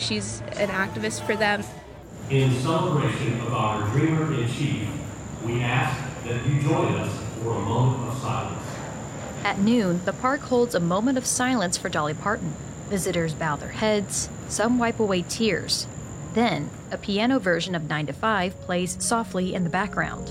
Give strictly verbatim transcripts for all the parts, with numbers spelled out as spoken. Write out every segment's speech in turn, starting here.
she's an activist for them. In celebration of our Dreamer-in-Chief, we ask that you join us for a moment of silence. At noon, the park holds a moment of silence for Dolly Parton. Visitors bow their heads, some wipe away tears. Then, a piano version of nine to five plays softly in the background.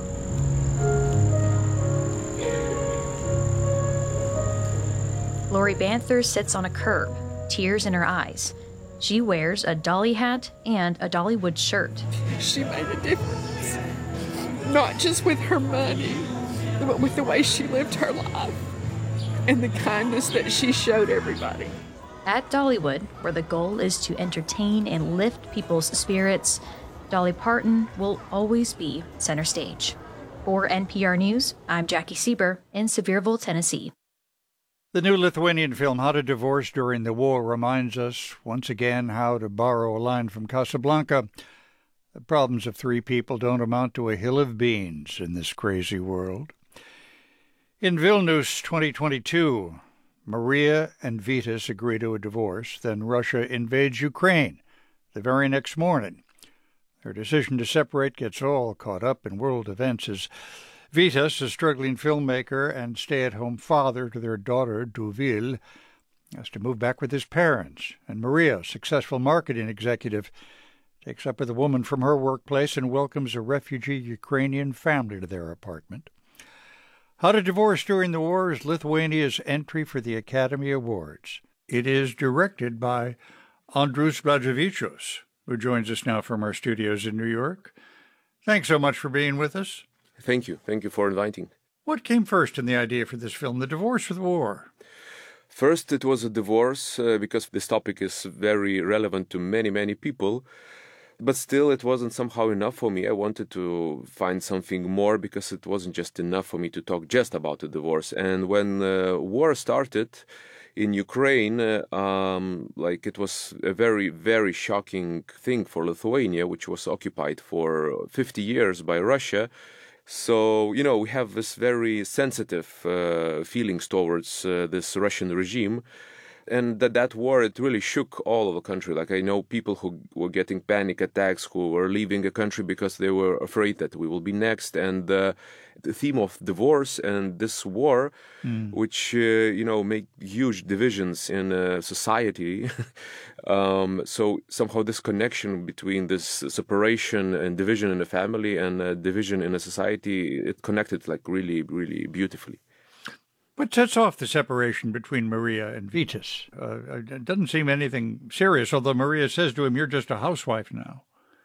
Lori Banther sits on a curb, tears in her eyes. She wears a Dolly hat and a Dollywood shirt. She made a difference, not just with her money, but with the way she lived her life and the kindness that she showed everybody. At Dollywood, where the goal is to entertain and lift people's spirits, Dolly Parton will always be center stage. For N P R News, I'm Jackie Sieber in Sevierville, Tennessee. The new Lithuanian film, How to Divorce During the War, reminds us once again how, to borrow a line from Casablanca, the problems of three people don't amount to a hill of beans in this crazy world. In Vilnius twenty twenty-two, Maria and Vitas agree to a divorce. Then Russia invades Ukraine the very next morning. Their decision to separate gets all caught up in world events as Vitas, a struggling filmmaker and stay-at-home father to their daughter, Duvil, has to move back with his parents. And Maria, a successful marketing executive, takes up with a woman from her workplace and welcomes a refugee Ukrainian family to their apartment. How to Divorce During the War is Lithuania's entry for the Academy Awards. It is directed by Andrius Blaževičius, who joins us now from our studios in New York. Thanks so much for being with us. Thank you. Thank you for inviting. What came first in the idea for this film, the divorce or the war? First, it was a divorce, uh, because this topic is very relevant to many, many people. But still, it wasn't somehow enough for me. I wanted to find something more because it wasn't just enough for me to talk just about the divorce. And when uh, war started in Ukraine, uh, um, like it was a very, very shocking thing for Lithuania, which was occupied for fifty years by Russia. So, you know, we have this very sensitive uh, feelings towards uh, this Russian regime. And that, that war, it really shook all of the country. Like, I know people who were getting panic attacks, who were leaving the country because they were afraid that we will be next. And uh, the theme of divorce and this war, mm. which, uh, you know, make huge divisions in uh, society. um, so somehow this connection between this separation and division in a family and uh, division in a society, it connected like really, really beautifully. What sets off the separation between Maria and Vitas? Uh, it doesn't seem anything serious, although Maria says to him, you're just a housewife now.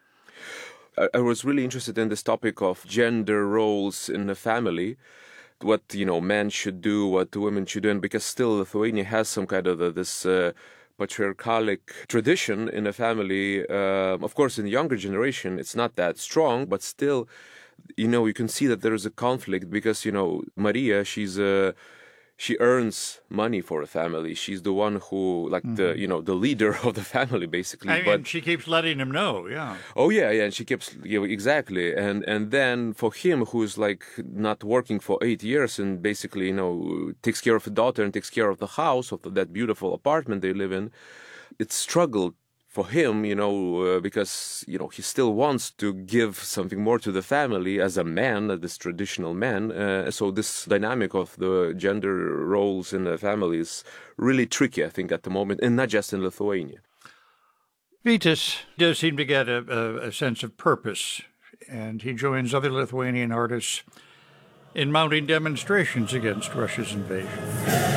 I, I was really interested in this topic of gender roles in the family, what, you know, men should do, what women should do, and because still Lithuania has some kind of uh, this uh, patriarchalic tradition in the family. Uh, of course, in the younger generation, it's not that strong, but still, you know, you can see that there is a conflict because, you know, Maria, she's a... She earns money for a family. She's the one who, like, mm-hmm. the, you know, the leader of the family, basically. I mean, but she keeps letting him know, yeah. Oh, yeah, yeah, and she keeps, you know, exactly. And and then for him, who's, like, not working for eight years and basically, you know, takes care of a daughter and takes care of the house, of that beautiful apartment they live in, it's struggled for him, you know, uh, because, you know, he still wants to give something more to the family as a man, this traditional man. Uh, so this dynamic of the gender roles in the family is really tricky, I think, at the moment, and not just in Lithuania. Vitas does seem to get a, a, a sense of purpose, and he joins other Lithuanian artists in mounting demonstrations against Russia's invasion.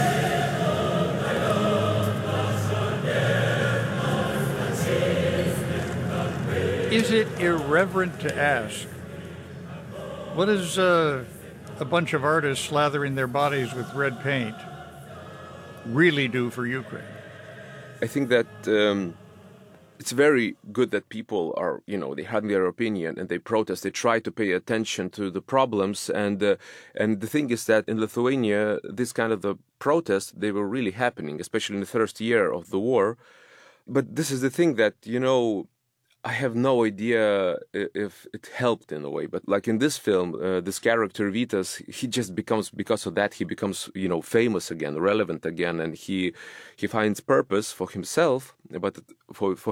Is it irreverent to ask, what does uh, a bunch of artists slathering their bodies with red paint really do for Ukraine? I think that um, it's very good that people are, you know, they have their opinion and they protest. They try to pay attention to the problems. And uh, and the thing is that in Lithuania, this kind of the protests, they were really happening, especially in the first year of the war. But this is the thing that, you know, I have no idea if it helped in a way, but like in this film, uh, this character Vitas, he just becomes, because of that, he becomes, you know, famous again, relevant again, and he he finds purpose for himself, but for for